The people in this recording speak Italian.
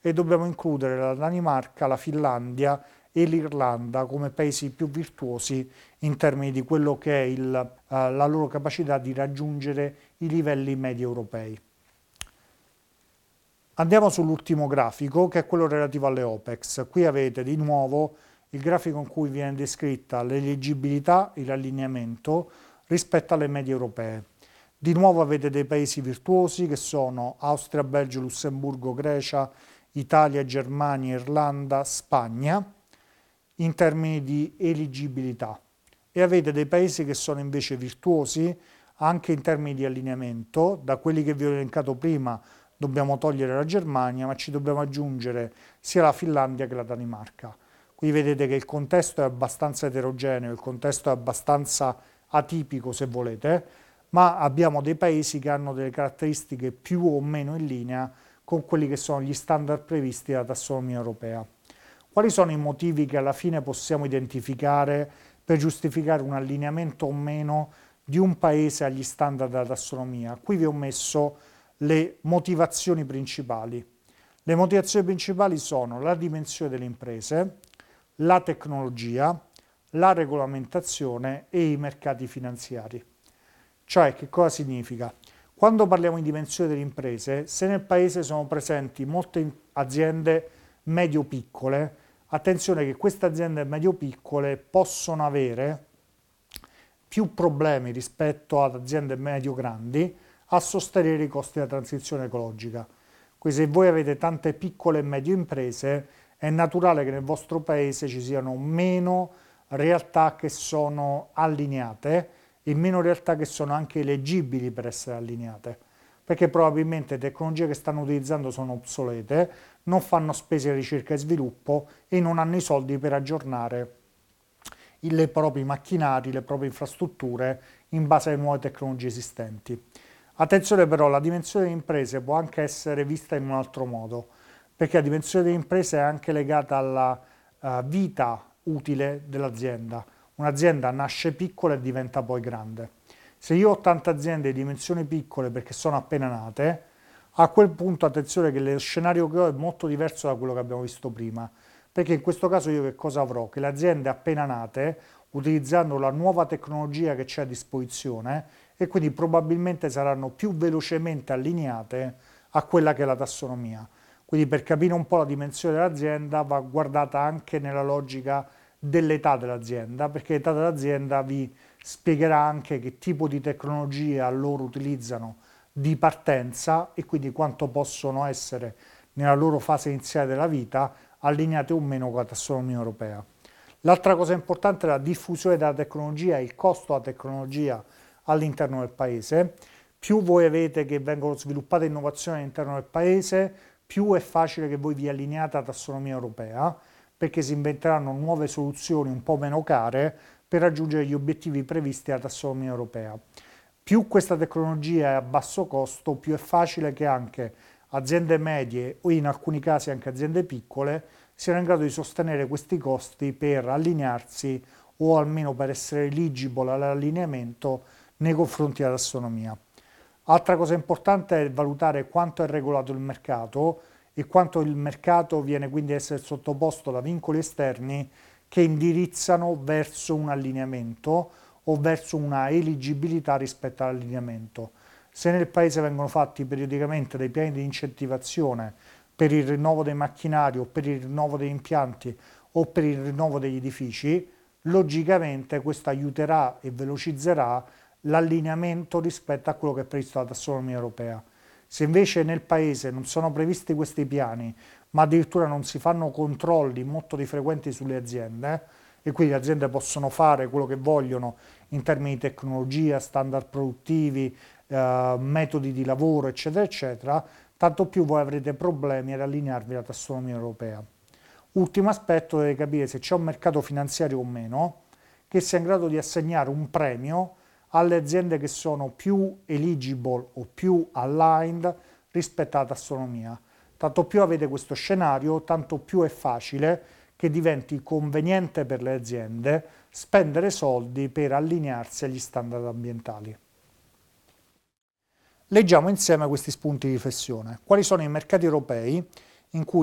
e dobbiamo includere la Danimarca, la Finlandia e l'Irlanda come paesi più virtuosi in termini di quello che è la loro capacità di raggiungere i livelli medi europei. Andiamo sull'ultimo grafico, che è quello relativo alle OPEX. Qui avete di nuovo il grafico in cui viene descritta l'eleggibilità e l'allineamento rispetto alle medie europee. Di nuovo avete dei paesi virtuosi che sono Austria, Belgio, Lussemburgo, Grecia, Italia, Germania, Irlanda, Spagna, in termini di eleggibilità. E avete dei paesi che sono invece virtuosi anche in termini di allineamento. Da quelli che vi ho elencato prima dobbiamo togliere la Germania, ma ci dobbiamo aggiungere sia la Finlandia che la Danimarca. Qui vedete che il contesto è abbastanza eterogeneo, il contesto è abbastanza atipico se volete, ma abbiamo dei paesi che hanno delle caratteristiche più o meno in linea con quelli che sono gli standard previsti dalla tassonomia europea. Quali sono i motivi che alla fine possiamo identificare per giustificare un allineamento o meno di un paese agli standard della tassonomia? Qui vi ho messo le motivazioni principali. Le motivazioni principali sono la dimensione delle imprese, la tecnologia, la regolamentazione e i mercati finanziari. Cioè, che cosa significa? Quando parliamo di dimensione delle imprese, se nel paese sono presenti molte aziende medio-piccole, attenzione che queste aziende medio-piccole possono avere più problemi rispetto ad aziende medio-grandi a sostenere i costi della transizione ecologica. Quindi se voi avete tante piccole e medie imprese, è naturale che nel vostro paese ci siano meno realtà che sono allineate e meno realtà che sono anche eleggibili per essere allineate, perché probabilmente le tecnologie che stanno utilizzando sono obsolete, non fanno spese di ricerca e sviluppo e non hanno i soldi per aggiornare i propri macchinari, le proprie infrastrutture in base alle nuove tecnologie esistenti. Attenzione però, la dimensione delle imprese può anche essere vista in un altro modo, perché la dimensione delle imprese è anche legata alla vita utile dell'azienda. Un'azienda nasce piccola e diventa poi grande. Se io ho tante aziende di dimensioni piccole perché sono appena nate, a quel punto attenzione che lo scenario che ho è molto diverso da quello che abbiamo visto prima, perché in questo caso io che cosa avrò? Che le aziende appena nate, utilizzando la nuova tecnologia che c'è a disposizione, e quindi probabilmente saranno più velocemente allineate a quella che è la tassonomia. Quindi per capire un po' la dimensione dell'azienda va guardata anche nella logica dell'età dell'azienda, perché l'età dell'azienda vi spiegherà anche che tipo di tecnologia loro utilizzano di partenza e quindi quanto possono essere nella loro fase iniziale della vita allineate o meno con la tassonomia europea. L'altra cosa importante è la diffusione della tecnologia e il costo della tecnologia all'interno del paese. Più voi avete che vengono sviluppate innovazioni all'interno del paese, più è facile che voi vi allineate alla tassonomia europea, perché si inventeranno nuove soluzioni un po' meno care per raggiungere gli obiettivi previsti dalla tassonomia europea. Più questa tecnologia è a basso costo, più è facile che anche aziende medie o in alcuni casi anche aziende piccole siano in grado di sostenere questi costi per allinearsi o almeno per essere eligible all'allineamento nei confronti della tassonomia. Altra cosa importante è valutare quanto è regolato il mercato e quanto il mercato viene quindi a essere sottoposto da vincoli esterni che indirizzano verso un allineamento o verso una eliggibilità rispetto all'allineamento. Se nel paese vengono fatti periodicamente dei piani di incentivazione per il rinnovo dei macchinari o per il rinnovo degli impianti o per il rinnovo degli edifici, logicamente questo aiuterà e velocizzerà l'allineamento rispetto a quello che è previsto dalla tassonomia europea. Se invece nel paese non sono previsti questi piani, ma addirittura non si fanno controlli molto frequenti sulle aziende, e quindi le aziende possono fare quello che vogliono in termini di tecnologia, standard produttivi, metodi di lavoro, eccetera, eccetera, tanto più voi avrete problemi ad allinearvi alla tassonomia europea. Ultimo aspetto, deve capire se c'è un mercato finanziario o meno che sia in grado di assegnare un premio alle aziende che sono più eligible o più aligned rispetto alla tassonomia. Tanto più avete questo scenario, tanto più è facile che diventi conveniente per le aziende spendere soldi per allinearsi agli standard ambientali. Leggiamo insieme questi spunti di riflessione. Quali sono i mercati europei in cui